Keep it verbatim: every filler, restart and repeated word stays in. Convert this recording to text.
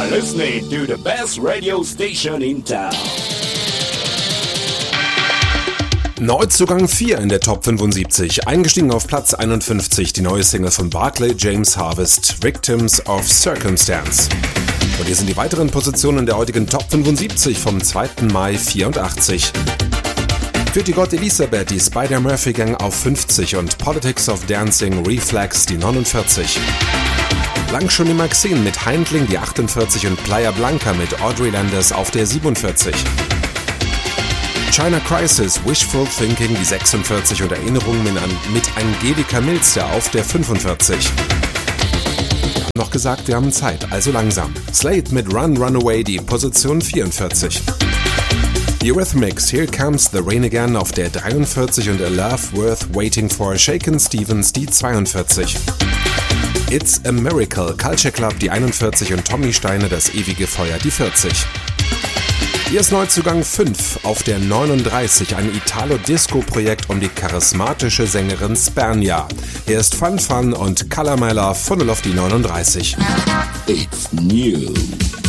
are listening to the best radio station in town. Neuzugang vier in der Top fünfundsiebzig, eingestiegen auf Platz einundfünfzig, die neue Single von Barclay James Harvest, Victims of Circumstance. Und hier sind die weiteren Positionen der heutigen Top fünfundsiebzig vom zweiten Mai vierundachtzig. Führt die God Elisabeth die Spider-Murphy-Gang auf fünfzig und Politics of Dancing Reflex die neunundvierzig. Lang schon die Maxine mit Heindling die achtundvierzig und Playa Blanca mit Audrey Landers auf der siebenundvierzig. China Crisis, Wishful Thinking die sechsundvierzig und Erinnerungen mit Angelika Milster auf der fünfundvierzig. Wir haben noch gesagt, wir haben Zeit, also langsam. Slade mit Run Runaway die Position vierundvierzig. The Eurythmics, Here Comes the Rain Again auf der dreiundvierzig und A Love Worth Waiting For, Shakin' Stevens die zweiundvierzig. It's a Miracle, Culture Club die einundvierzig und Tommy Steine, Das ewige Feuer die vierzig. Hier ist Neuzugang fünf auf der neununddreißig, ein Italo-Disco-Projekt um die charismatische Sängerin Spernia. Hier ist Fun Fun und Color My Love von auf die neununddreißig. It's new.